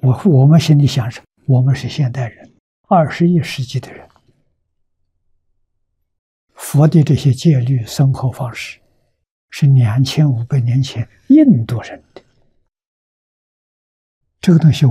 我们心里想着，我们是现代人，21世纪的人，佛的这些戒律生活方式是2500年前印度人的，这个东西